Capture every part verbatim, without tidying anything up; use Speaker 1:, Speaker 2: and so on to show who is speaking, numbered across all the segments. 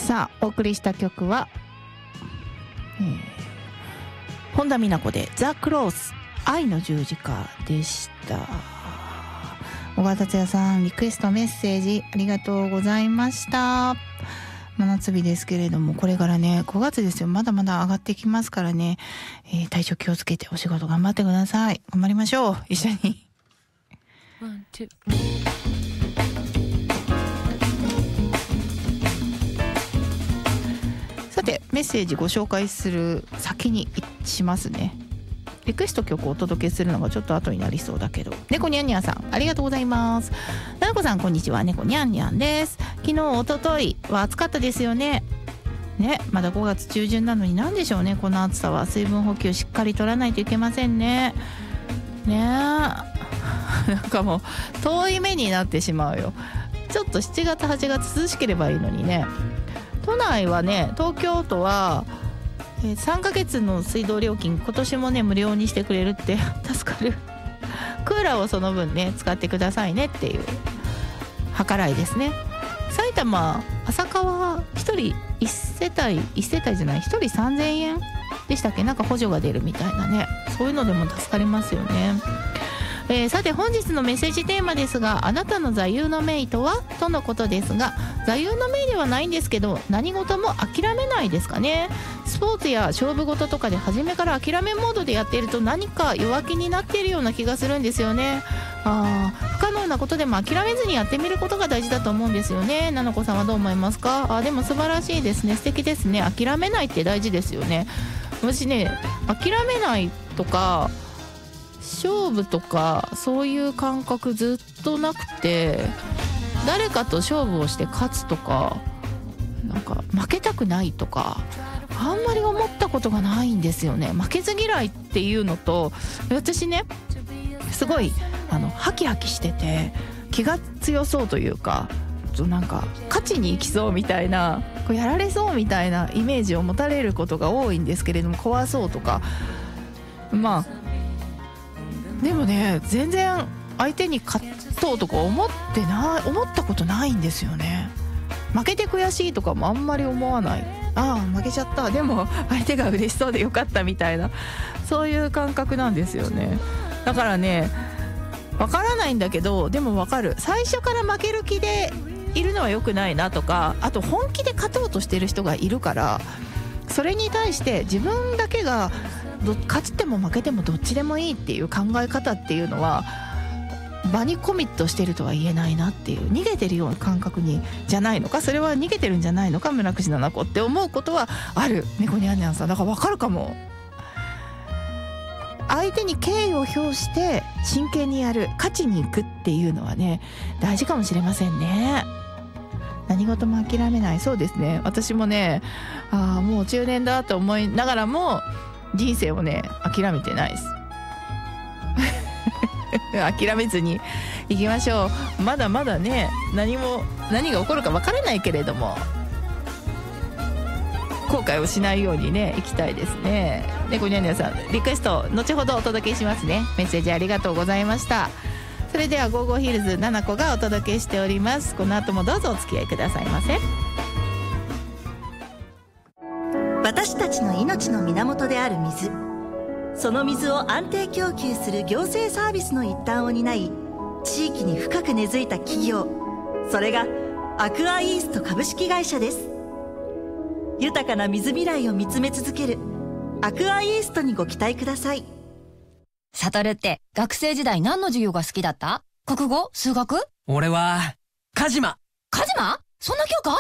Speaker 1: さあお送りした曲は、えー、本田美奈子でザ・クロース愛の十字架でした。小川達也さんリクエストメッセージありがとうございました。真夏日ですけれども、これからねごがつですよ。まだまだ上がってきますからね、えー、体調気をつけてお仕事頑張ってください。頑張りましょう一緒に。One, two. さてメッセージご紹介する先にしますね。リクエスト曲をお届けするのがちょっと後になりそうだけど、猫にゃんにゃんさんありがとうございます。ななこさんこんにちは、猫にゃんにゃんです。昨日おとといは暑かったですよね。ね、まだごがつ中旬なのになんでしょうね、この暑さは。水分補給しっかり取らないといけませんね。ねえなんかもう遠い目になってしまうよ。ちょっとしちがつはちがつ涼しければいいのにね。都内はね、東京都はえー、さんかげつの水道料金今年もね無料にしてくれるって助かる。クーラーをその分ね使ってくださいねっていう計らいですね。埼玉浅川ひとりいち世帯いち世帯じゃないひとりさんぜんえんでしたっけ、なんか補助が出るみたいなね、そういうのでも助かりますよね。えー、さて本日のメッセージテーマですが、あなたの座右の銘とはとのことですが、座右の銘ではないんですけど何事も諦めないですかね。スポーツや勝負事とかで初めから諦めモードでやっていると何か弱気になっているような気がするんですよね。あ不可能なことでも諦めずにやってみることが大事だと思うんですよね。ななこさんはどう思いますか？あでも素晴らしいですね、素敵ですね。諦めないって大事ですよね。私ね諦めないとか勝負とかそういう感覚ずっとなくて、誰かと勝負をして勝つとかなんか負けたくないとかあんまり思ったことがないんですよね。負けず嫌いっていうのと、私ねすごいあのハキハキしてて気が強そうというか、なんか勝ちに行きそうみたいな、こうやられそうみたいなイメージを持たれることが多いんですけれども、怖そうとか、まあでもね全然相手に勝とうとか思ってな思ったことないんですよね。負けて悔しいとかもあんまり思わない。ああ負けちゃった、でも相手が嬉しそうでよかったみたいな、そういう感覚なんですよね。だからねわからないんだけど、でもわかる。最初から負ける気でいるのは良くないなとか、あと本気で勝とうとしてる人がいるから、それに対して自分だけがど勝っても負けてもどっちでもいいっていう考え方っていうのは場にコミットしてるとは言えないなっていう、逃げてるような感覚にじゃないのか、それは逃げてるんじゃないのか村口七子って思うことはある。猫にゃんにゃんさんだから分かるかも。相手に敬意を表して真剣にやる、勝ちに行くっていうのはね大事かもしれませんね。何事も諦めない。そうですね、私もねあもう中年だと思いながらも人生をね諦めてないです諦めずに行きましょう。まだまだね何も何が起こるか分からないけれども後悔をしないようにね行きたいですね。猫にゃんにゃんさんリクエスト後ほどお届けしますね。メッセージありがとうございました。それではゴーゴーヒルズななこがお届けしております。この後もどうぞお付き合いくださいませ。
Speaker 2: 私たちの命の源である水、その水を安定供給する行政サービスの一端を担い地域に深く根付いた企業、それがアクアイースト株式会社です。豊かな水未来を見つめ続けるアクアイーストにご期待ください。
Speaker 3: サトルって学生時代何の授業が好きだった？国語？数学？
Speaker 4: 俺はカジマ。
Speaker 3: カジマ？そんな教科あった？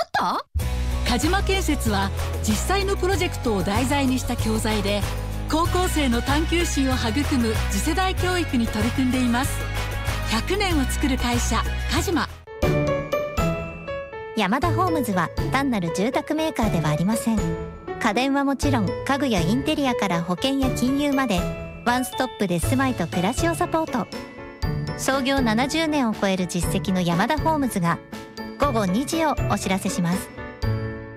Speaker 5: カジマ建設は実際のプロジェクトを題材にした教材で、高校生の探究心を育む次世代教育に取り組んでいます。ひゃくねんを作る会社カジマ。
Speaker 6: ヤマダホームズは単なる住宅メーカーではありません。家電はもちろん家具やインテリアから保険や金融までワンストップで住まいと暮らしをサポート。創業ななじゅうねんを超える実績のヤマダホームズが午後にじをお知らせします。